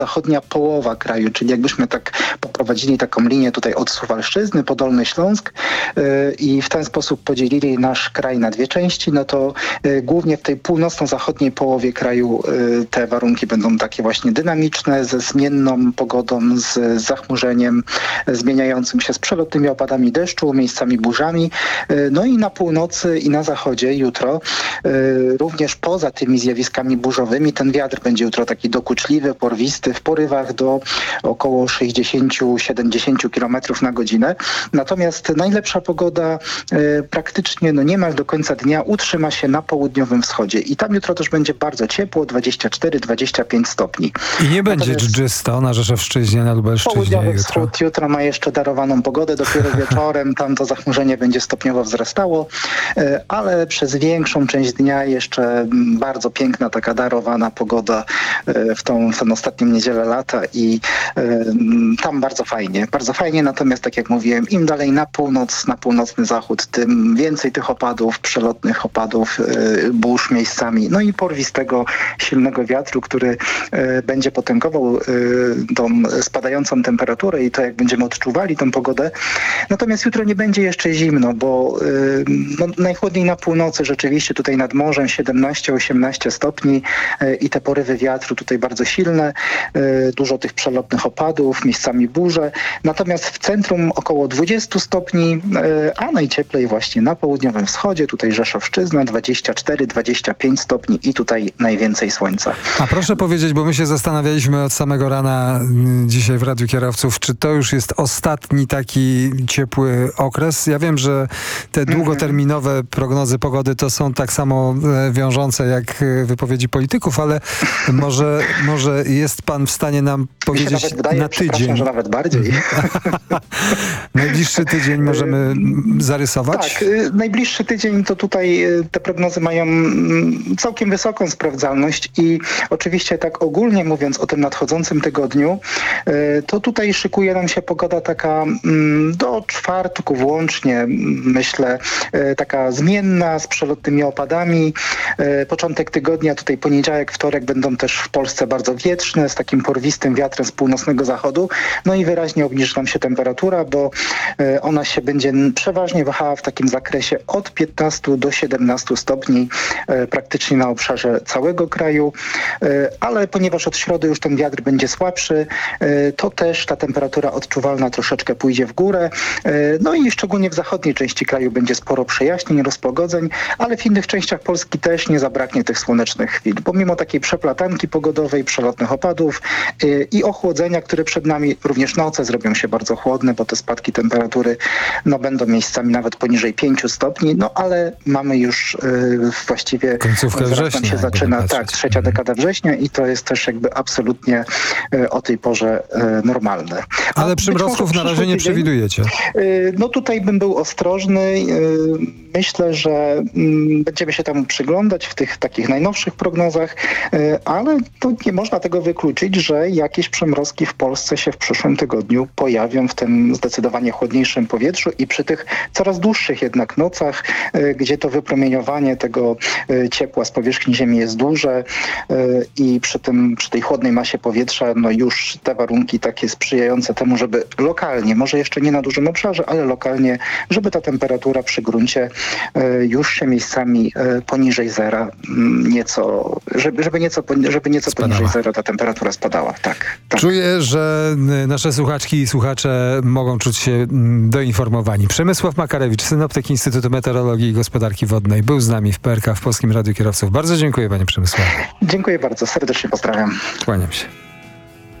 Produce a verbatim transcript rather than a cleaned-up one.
zachodnia połowa kraju, czyli jakbyśmy tak poprowadzili taką linię tutaj od Suwalszczyzny po Dolny Śląsk yy, i w ten sposób podzielili nasz kraj na dwie części, no to yy, głównie w tej północno-zachodniej połowie kraju yy, te warunki będą takie właśnie dynamiczne, ze zmienną pogodą, z zachmurzeniem yy, zmieniającym się, z przelotnymi opadami deszczu, miejscami burzami. Yy, no i na północy i na zachodzie jutro yy, również poza tymi zjawiskami burzowymi ten wiatr będzie jutro taki dokuczliwy, porwisty, w porywach do około sześćdziesiąt do siedemdziesięciu kilometrów na godzinę. Natomiast najlepsza pogoda e, praktycznie no niemal do końca dnia utrzyma się na południowym wschodzie. I tam jutro też będzie bardzo ciepło, dwadzieścia cztery do dwudziestu pięciu stopni. I nie będzie dżdżysto na Rzeszowszczyźnie, na Lubelszczyźnie Południowy jutro. wschód jutro ma jeszcze darowaną pogodę. Dopiero wieczorem tam to zachmurzenie będzie stopniowo wzrastało, e, ale przez większą część dnia jeszcze bardzo piękna taka darowana pogoda e, w tą, w tą ostatnią niedzielę lata i e, tam bardzo fajnie, bardzo fajnie, natomiast tak jak mówiłem, im dalej na północ, na północny zachód, tym więcej tych opadów, przelotnych opadów, e, burz miejscami, no i porwistego, silnego wiatru, który e, będzie potęgował e, tą spadającą temperaturę i to jak będziemy odczuwali tą pogodę. Natomiast jutro nie będzie jeszcze zimno, bo e, no, najchłodniej na północy rzeczywiście tutaj nad morzem siedemnaście do osiemnastu stopni e, i te porywy wiatru tutaj bardzo silne, e, dużo tych przelotnych opadów, miejscami burze. Natomiast w centrum około dwudziestu stopni, e, a najcieplej właśnie na południowym wschodzie, tutaj Rzeszowszczyzna dwadzieścia cztery do dwudziestu pięciu stopni i tutaj najwięcej słońca. A proszę powiedzieć, bo my się zastanawialiśmy od samego rana m, dzisiaj w Radiu Kierowców, czy to już jest ostatni taki ciepły okres? Ja wiem, że te długoterminowe prognozy pogody to są tak samo e, wiążące jak e, wypowiedzi polityków, ale może, może jest pan w stanie nam powiedzieć nawet wydaje, na tydzień. że nawet bardziej. Najbliższy tydzień możemy zarysować? Tak, y, najbliższy tydzień to tutaj y, te prognozy mają y, całkiem wysoką sprawdzalność i oczywiście tak ogólnie mówiąc o tym nadchodzącym tygodniu, y, to tutaj szykuje nam się pogoda taka y, do czwartku włącznie, y, myślę, y, taka zmienna, z przelotnymi opadami. Y, początek tygodnia, tutaj poniedziałek, wtorek będą też w Polsce bardzo wietrzne, z takim porwistym wiatrem z północnego zachodu. No i wyraźnie obniży nam się temperatura, bo y, ona się będzie przeważnie wahała w takim zakresie od piętnastu do siedemnastu stopni y, praktycznie na obszarze całego kraju, y, ale ponieważ od środy już ten wiatr będzie słabszy, y, to też ta temperatura odczuwalna troszeczkę pójdzie w górę. Y, no i szczególnie w zachodniej części kraju będzie sporo przejaśnień, rozpogodzeń, ale w innych częściach Polski też nie zabraknie tych słonecznych chwil. Pomimo takiej przeplatanki pogodowej, przelotnych opadów y, i ochłodzenia, które przed nami, również noce zrobią się bardzo chłodne, bo te spadki temperatury no, będą miejscami nawet poniżej pięciu stopni, no ale mamy już y, właściwie... Końcówkę września. się zaczyna, tak, trzecia dekada września i to jest też jakby absolutnie y, o tej porze y, normalne. A ale przymrozków na razie nie tydzień, przewidujecie? Y, no tutaj bym był ostrożny. Y, myślę, że y, będziemy się tam przyglądać w tych takich najnowszych prognozach, y, ale to nie można tego wykluczyć, że jakieś przymrozki w Polsce się w przyszłym tygodniu pojawią w tym zdecydowanie chłodniejszym powietrzu i przy tych coraz dłuższych jednak nocach, y, gdzie to wypromieniowanie tego y, ciepła z powierzchni Ziemi jest duże y, i przy tym, przy tej chłodnej masie powietrza, no już te warunki takie sprzyjające temu, żeby lokalnie, może jeszcze nie na dużym obszarze, ale lokalnie, żeby ta temperatura przy gruncie y, już się miejscami y, poniżej zera y, nieco, żeby, żeby nieco, żeby nieco poniżej zera ta temperatura spadała. Tak, tak. Czuję, że nasze słuchaczki i słuchacze mogą czuć się doinformowani. Przemysław Makarewicz, synoptyk Instytutu Meteorologii i Gospodarki Wodnej, był z nami w P R K w Polskim Radiu Kierowców. Bardzo dziękuję, panie Przemysławie. Dziękuję bardzo, serdecznie pozdrawiam. Kłaniam się.